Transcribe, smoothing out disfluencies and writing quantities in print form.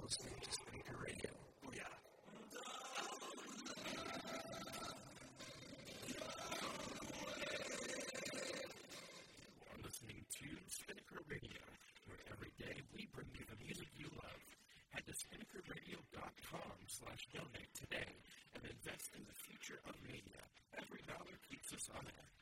listening to Spinnaker Radio. Oh, yeah. You're listening to Spinnaker Radio, where every day we bring you the music you love. Head to spinnakerradio.com/donate today and invest in the future of media. Every dollar keeps us on air.